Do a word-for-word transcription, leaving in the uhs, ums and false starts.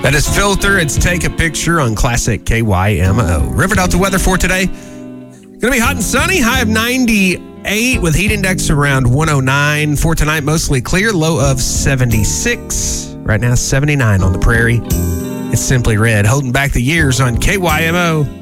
That is Filter. It's Take a Picture on Classic K Y M O. River Delta weather for today. Going to be hot and sunny. High of ninety-eight with heat index around one oh nine. For tonight, mostly clear. Low of seventy-six. Right now, seventy-nine on the prairie. It's Simply Red. Holding back the years on K Y M O.